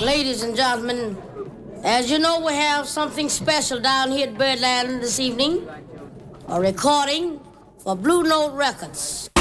Ladies and gentlemen, as you know, we have something special down here at Birdland this evening. A recording for Blue Note Records.